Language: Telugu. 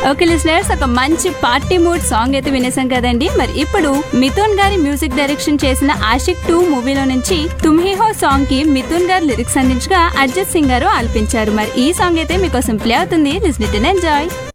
ఓకే లిజనర్స్, ఒక మంచి పార్టీ మూడ్ సాంగ్ అయితే వినేసాం కదండి. మరి ఇప్పుడు మిథున్ గారి మ్యూజిక్ డైరెక్షన్ చేసిన ఆషిక్ 2 మూవీలో నుంచి తుమ్ హీ హో సాంగ్ కి మిథున్ గారు లిరిక్స్ అందించగా అర్జిత్ సింగ్ గారు ఆలపించారు. మరి ఈ సాంగ్ అయితే మీకోసం ప్లే అవుతుంది. Listen it and enjoy.